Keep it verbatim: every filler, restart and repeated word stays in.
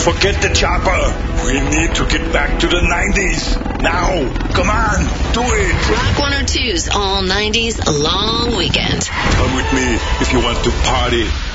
Forget the chopper. We need to get back to the nineties. Now, come on, do it. Rock one oh two's All nineties Long Weekend. Come with me if you want to party.